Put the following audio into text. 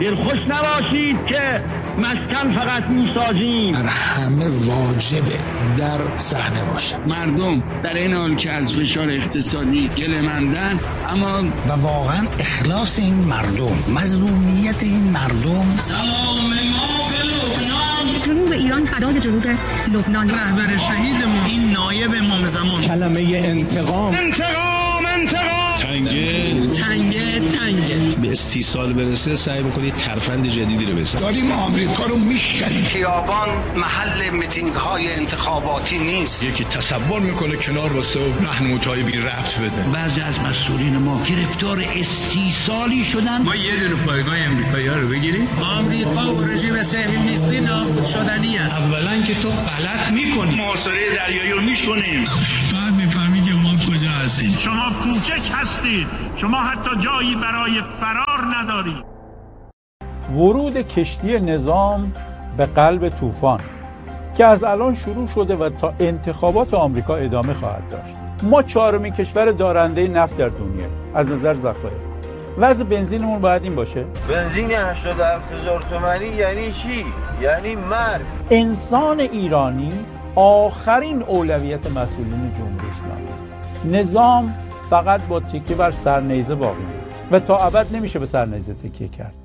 دلخوش نباشید که مسکن فقط میسازیم. بر همه واجبه در صحنه باشه. مردم در این حال که از فشار اقتصادی گله‌مندن، اما و واقعا اخلاص این مردم، مظلومیت این مردم. سلام ما به لبنان. جنوب ایران فدای جنوب لبنان. رهبر شهیدمون این نایب امام زمان. کلمه انتقام. تنگه به استیصال برسه سعی می‌کنید ترفند جدیدی رو بزنید. داریم آمریکا رو میشکنیم. خیابان محل میتینگ های انتخاباتی نیست. یکی تصور میکنه کنار واسه راهنمایی بی ربط بده. بعضی از مسئولین ما گرفتار استیصالی شدن. ما یه دونه پایگاه امریکایی‌ها رو بگیریم. آمریکا و رژیم صهیونیستی نابود شدنیه. اولا که تو غلط می‌کنی. محاصره دریایی رو میکنیم. بعد می‌فهمی که ما کجا هستیم. شما کوچک هستید. شما حتی جایی برای فرار ندارید. ورود کشتی نظام به قلب طوفان که از الان شروع شده و تا انتخابات آمریکا ادامه خواهد داشت. ما چهارمین کشور دارنده نفت در دنیا از نظر ذخایر. وضع بنزینمون باید این باشه. بنزین 87,000 تومانی یعنی چی؟ یعنی مرگ. انسان ایرانی آخرین اولویت مسئولین جمهوری اسلامی. نظام فقط با تکیه بر سرنیزه باقی میمونه و تا ابد نمیشه به سرنیزه تکیه کرد.